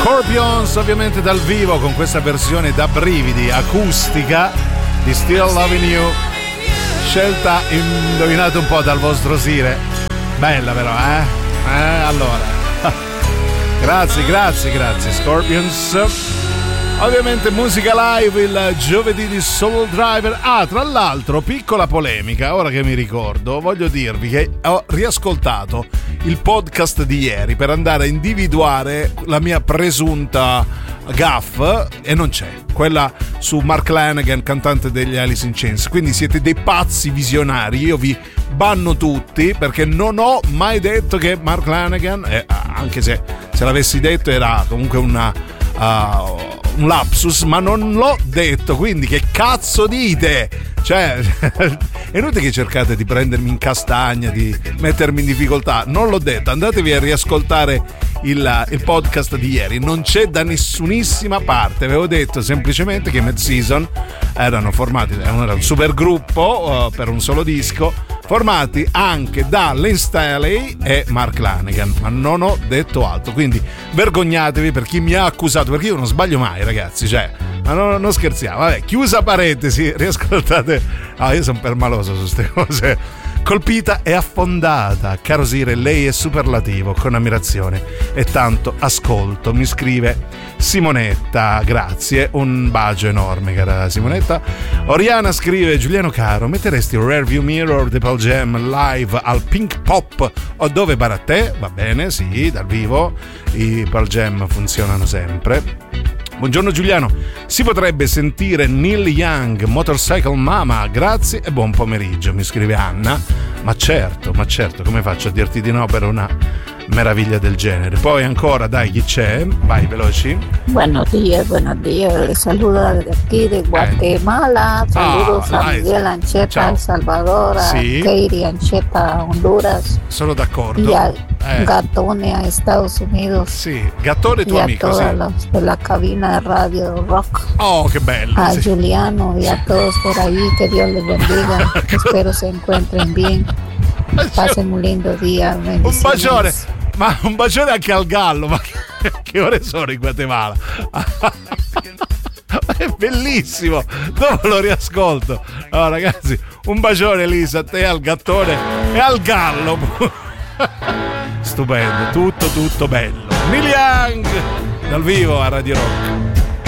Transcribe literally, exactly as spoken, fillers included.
Scorpions, ovviamente dal vivo, con questa versione da brividi acustica di Still Loving You, scelta, indovinate un po', dal vostro Sire. Bella però, eh? Eh, allora grazie, grazie, grazie Scorpions. Ovviamente musica live il giovedì di Soul Driver. Ah, tra l'altro, piccola polemica, ora che mi ricordo, voglio dirvi che ho riascoltato il podcast di ieri per andare a individuare la mia presunta gaffe e non c'è, quella su Mark Lanegan, cantante degli Alice in Chains. Quindi siete dei pazzi visionari, io vi banno tutti perché non ho mai detto che Mark Lanegan, eh, anche se se l'avessi detto era comunque una uh, un lapsus, ma non l'ho detto, quindi che cazzo dite? Cioè, è inutile che cercate di prendermi in castagna, di mettermi in difficoltà. Non l'ho detto, andatevi a riascoltare il, il podcast di ieri, non c'è da nessunissima parte. Avevo detto semplicemente che i Mad Season erano formati, era un super gruppo uh, per un solo disco, formati anche da Lane Staley e Mark Lanegan, ma non ho detto altro, quindi vergognatevi per chi mi ha accusato, perché io non sbaglio mai, ragazzi, cioè, ma non, non scherziamo. Vabbè, chiusa parentesi, riascoltate. Ah, io sono permaloso su queste cose. Colpita e affondata, caro Sire, lei è superlativo, con ammirazione e tanto ascolto, mi scrive Simonetta. Grazie, un bacio enorme, cara Simonetta. Oriana scrive: Giuliano caro, metteresti Rearview Mirror di Pearl Jam live al Pink Pop o dove pare a te? Va bene, sì, dal vivo i Pearl Jam funzionano sempre. Buongiorno Giuliano, si potrebbe sentire Neil Young, Motorcycle Mama? Grazie e buon pomeriggio, mi scrive Anna. Ma certo, ma certo, come faccio a dirti di no per una meraviglia del genere? Poi ancora, dai, chi c'è? Vai, veloci. Buenos días, buenos días, les saluda de aquí de Guatemala, saludos ah, a Miguel Ancheta, El Salvador, a sì. Katie Ancheta, Honduras. Sono d'accordo. Y al eh. Gattone a Estados Unidos. Sì, Gattone tuo y a amico, todas sì. las de la cabina de Radio Rock. Oh, che bello. A sì. Giuliano y a todos por ahí, que Dios les bendiga. Espero se encuentren bien. Pasen un lindo día. Un bacione, ma un bacione anche al gallo. Ma che, che ore sono in Guatemala? È bellissimo, dopo lo riascolto. Oh, ragazzi, un bacione Elisa, a te, al gattone e al gallo. Stupendo, tutto tutto bello. Neil Young dal vivo a Radio Rock.